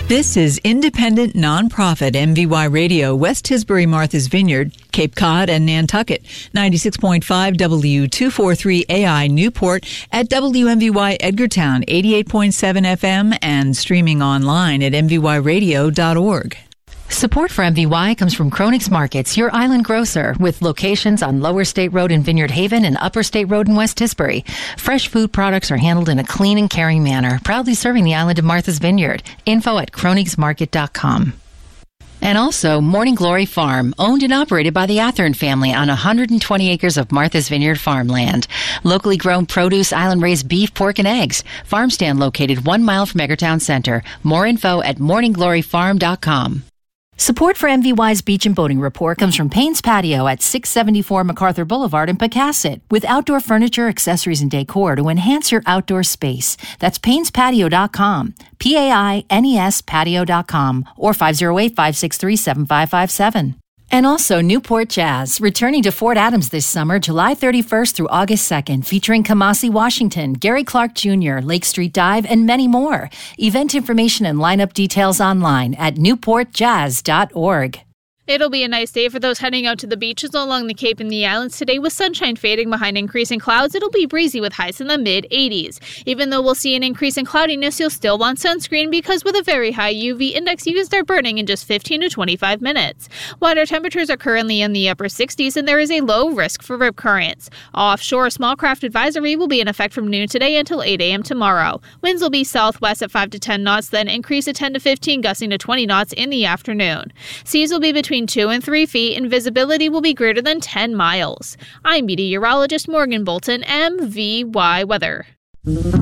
This is independent nonprofit MVY Radio, West Tisbury, Martha's Vineyard, Cape Cod, and Nantucket. 96.5 W243AI Newport at WMVY Edgartown, 88.7 FM, and streaming online at mvyradio.org. Support for MVY comes from Chronix Markets, your island grocer, with locations on Lower State Road in Vineyard Haven and Upper State Road in West Tisbury. Fresh food products are handled in a clean and caring manner, proudly serving the island of Martha's Vineyard. Info at cronixmarket.com. And also, Morning Glory Farm, owned and operated by the Athern family on 120 acres of Martha's Vineyard farmland. Locally grown produce, island-raised beef, pork, and eggs. Farm stand located 1 mile from Edgartown Center. More info at morninggloryfarm.com. Support for MVY's Beach and Boating Report comes from Payne's Patio at 674 MacArthur Boulevard in Pecasset, with outdoor furniture, accessories, and decor to enhance your outdoor space. That's PaynesPatio.com, P-A-I-N-E-S patio.com, or 508-563-7557. And also Newport Jazz, returning to Fort Adams this summer, July 31st through August 2nd, featuring Kamasi Washington, Gary Clark Jr., Lake Street Dive, and many more. Event information and lineup details online at newportjazz.org. It'll be a nice day for those heading out to the beaches along the Cape and the islands today, with sunshine fading behind increasing clouds. It'll be breezy with highs in the mid-80s. Even though we'll see an increase in cloudiness, you'll still want sunscreen because with a very high UV index, you can start burning in just 15 to 25 minutes. Water temperatures are currently in the upper 60s, and there is a low risk for rip currents. Offshore, small craft advisory will be in effect from noon today until 8 a.m. tomorrow. Winds will be southwest at 5 to 10 knots, then increase to 10 to 15, gusting to 20 knots in the afternoon. Seas will be between 2 and 3 feet, and visibility will be greater than 10 miles. I'm meteorologist Morgan Bolton, MVY Weather.